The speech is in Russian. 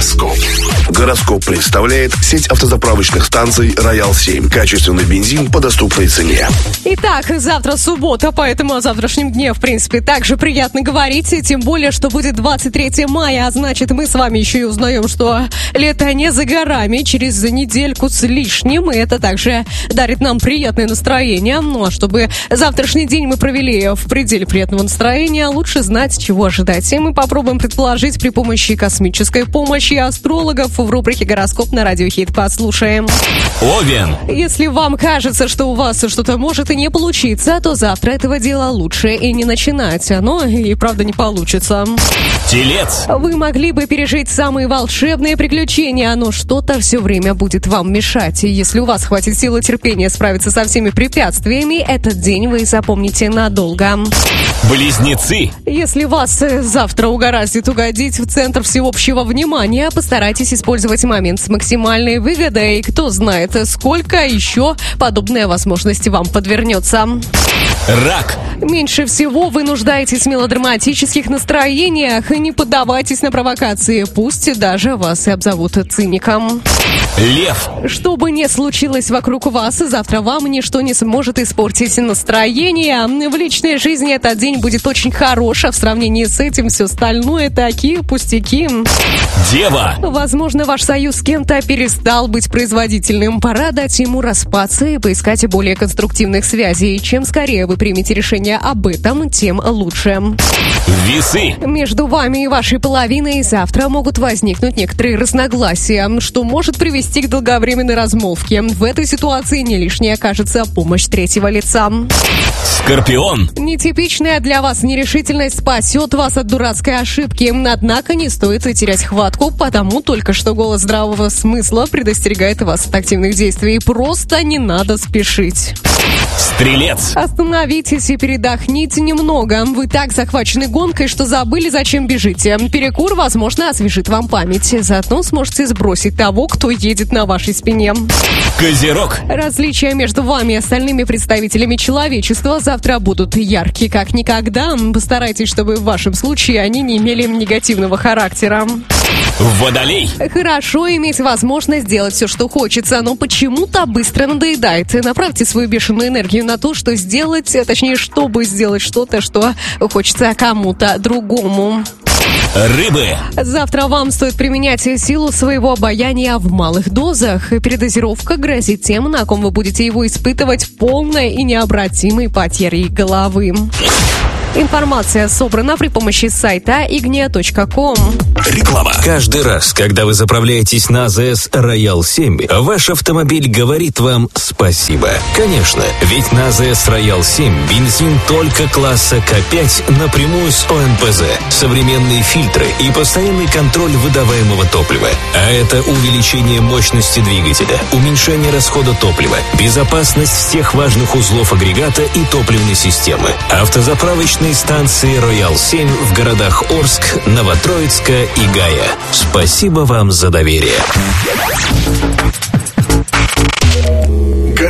Гороскоп. Гороскоп представляет сеть автозаправочных станций «Роял-7». Качественный бензин по доступной цене. Итак, завтра суббота, поэтому о завтрашнем дне, в принципе, также приятно говорить. Тем более, что будет 23 мая, а значит, мы с вами еще и узнаем, что лето не за горами, через недельку с лишним. И это также дарит нам приятное настроение. Ну, а чтобы завтрашний день мы провели в пределе приятного настроения, лучше знать, чего ожидать. И мы попробуем предположить при помощи космической помощи астрологов в рубрике «Гороскоп» на Радио Хит. Послушаем. Овен. Если вам кажется, что у вас что-то может и не получиться, то завтра этого дела лучше и не начинать. Оно и правда не получится. Телец. Вы могли бы пережить самые волшебные приключения, но что-то все время будет вам мешать. И если у вас хватит силы и терпения справиться со всеми препятствиями, этот день вы запомните надолго. Близнецы. Если вас завтра угораздит угодить в центр всеобщего внимания, постарайтесь использовать момент с максимальной выгодой. И кто знает, сколько еще подобная возможность вам подвернется. Рак. Меньше всего вы нуждаетесь в мелодраматических настроениях. Не поддавайтесь на провокации, пусть даже вас и обзовут циником. Лев. Что бы ни случилось вокруг вас, завтра вам ничто не сможет испортить настроение. В личной жизни этот день будет очень хорош, а в сравнении с этим все остальное такие пустяки. Дева. Возможно, ваш союз с кем-то перестал быть производительным. Пора дать ему распаться и поискать более конструктивных связей. Чем скорее вы примете решение об этом, тем лучше. Весы. Между вами и вашей половиной завтра могут возникнуть некоторые разногласия, что может привести к долговременной размолвке. В этой ситуации не лишней окажется помощь третьего лица. Скорпион. Нетипичная для вас нерешительность спасет вас от дурацкой ошибки. Однако не стоит терять хватку, потому только что голос здравого смысла предостерегает вас от активных действий. Просто не надо спешить. Стрелец. Остановитесь и передохните немного. Вы так захвачены гонкой, что забыли, зачем бежите. Перекур, возможно, освежит вам память. Заодно сможете сбросить того, кто едет на вашей спине. Козерог. Различия между вами и остальными представителями человечества завтра будут яркие как никогда. Постарайтесь, чтобы в вашем случае они не имели негативного характера. Водолей. Хорошо иметь возможность сделать все, что хочется, но почему-то быстро надоедает. Направьте свою бешеную энергию на то, что сделать, точнее, чтобы сделать что-то, что хочется кому-то другому. Рыбы. Завтра вам стоит применять силу своего обаяния в малых дозах. Передозировка грозит тем, на ком вы будете его испытывать полной и необратимой потерей головы. Информация собрана при помощи сайта ignia.com. Реклама. Каждый раз, когда вы заправляетесь на АЗС «Роял-7», ваш автомобиль говорит вам спасибо. Конечно, ведь на АЗС «Роял-7» бензин только класса К5 напрямую с ОМПЗ, современные фильтры и постоянный контроль выдаваемого топлива. А это увеличение мощности двигателя, уменьшение расхода топлива, безопасность всех важных узлов агрегата и топливной системы. Автозаправочные станции «Роял-7» в городах Орск, Новотроицка и Гая. Спасибо вам за доверие.